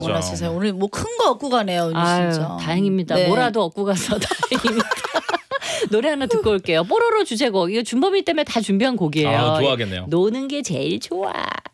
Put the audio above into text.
어머나 세상에 오늘 뭐 큰 거 얻고 가네요. 오늘 아유, 진짜. 다행입니다. 네. 뭐라도 얻고 가서 다행입니다. 노래 하나 듣고 올게요. 뽀로로 주제곡. 이거 준범이 때문에 다 준비한 곡이에요. 아, 좋아하겠네요. 노는 게 제일 좋아.